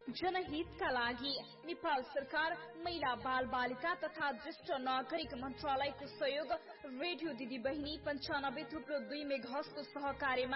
जनहितका लागि नेपाल सरकार महिला बाल बालिका तथा ज्येष्ठ नागरिक मन्त्रालयको सहयोग रेडियो दिदी बहिनी 95.2 मेगाहर्जको सहकार्यमा